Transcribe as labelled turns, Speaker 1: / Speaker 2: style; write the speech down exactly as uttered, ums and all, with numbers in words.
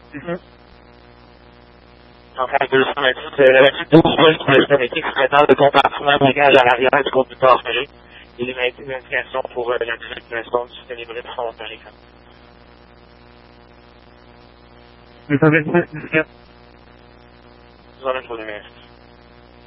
Speaker 1: Mm-hmm. Donc, à deux cent vingt-six, euh, la douze volts pour le statique permettant le compartiment de bagage à l'arrière du conducteur passager et les indications pour euh, la circulation du système hybride frontal à l'écran. deux cent vingt-six, disquette. Vous en êtes pour le reste.